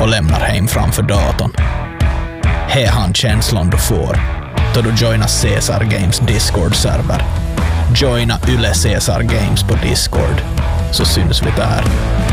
och lämnar hem framför datorn. Här han känslan du får då du joinar Caesar Games Discord-server. Joina Yle Caesar Games på Discord så syns vi där.